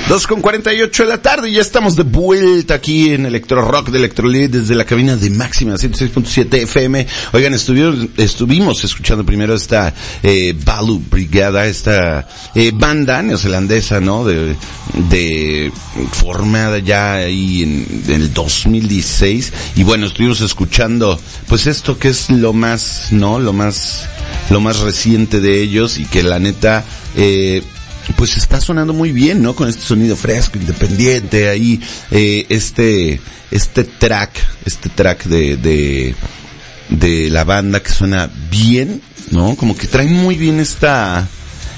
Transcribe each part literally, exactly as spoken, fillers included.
dos con cuarenta y ocho de la tarde, y ya estamos de vuelta aquí en Electro Rock de Electrolit desde la cabina de Máxima ciento seis punto siete F M. Oigan, estuvimos, estuvimos escuchando primero esta eh, Balu Brigada, esta eh, banda neozelandesa, ¿no? De, de formada ya ahí en, en el dos mil dieciséis, y bueno, estuvimos escuchando pues esto que es lo más, ¿no? Lo más, lo más reciente de ellos, y que la neta, eh, pues está sonando muy bien, ¿no? Con este sonido fresco, independiente, ahí, eh, este, este track, este track de, de, de la banda que suena bien, ¿no? Como que traen muy bien esta,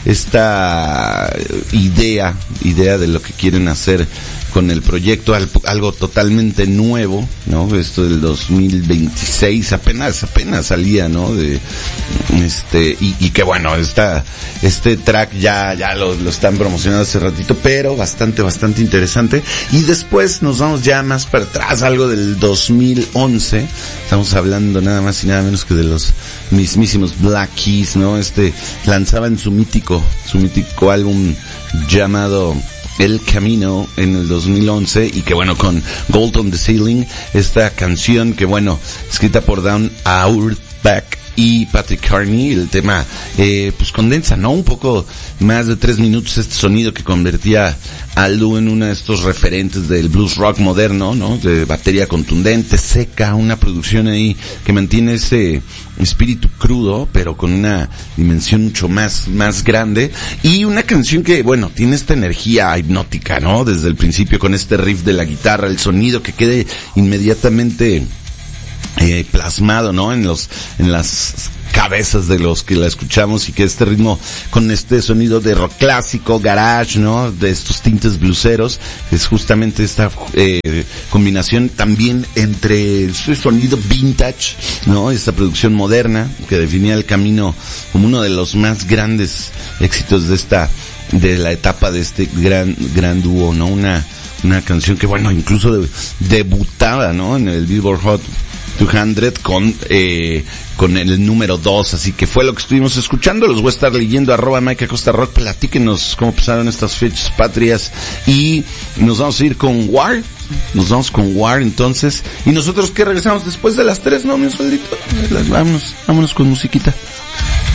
esta idea, idea de lo que quieren hacer con el proyecto, algo totalmente nuevo, ¿no? Esto del dos mil veintiséis, apenas, apenas salía, ¿no? De, este, y, y que bueno, esta, este track ya, ya lo, lo están promocionando hace ratito, pero bastante, bastante interesante. Y después nos vamos ya más para atrás, algo del dos mil once, estamos hablando nada más y nada menos que de los mismísimos Black Keys, ¿no? Este, lanzaban su mítico, su mítico álbum llamado El Camino en el dos mil once, y que bueno, con Gold on the Ceiling, esta canción que bueno, escrita por Dan Auerbach y Patrick Carney, el tema eh, pues condensa, ¿no? Un poco más de tres minutos este sonido que convertía a Lou en uno de estos referentes del blues rock moderno, ¿no? De batería contundente, seca, una producción ahí que mantiene ese espíritu crudo, pero con una dimensión mucho más, más grande, y una canción que, bueno, tiene esta energía hipnótica, ¿no? Desde el principio, con este riff de la guitarra, el sonido que quede inmediatamente Eh, plasmado, ¿no? En los, en las cabezas de los que la escuchamos, y que este ritmo con este sonido de rock clásico, garage, ¿no? De estos tintes blueseros, es justamente esta eh, combinación también entre el sonido vintage, ¿no? Esta producción moderna que definía El Camino como uno de los más grandes éxitos de esta, de la etapa de este gran, gran dúo, ¿no? Una, una canción que bueno, incluso de, debutaba, ¿no? En el Billboard Hot doscientos con eh con el número dos, así que fue lo que estuvimos escuchando. Los voy a estar leyendo, arroba Mike Acosta Rock, platíquenos cómo pasaron estas fechas patrias, y nos vamos a ir con War, nos vamos con War entonces, y nosotros que regresamos después de las tres, ¿no, mi sueldito? Vámonos, vámonos con musiquita.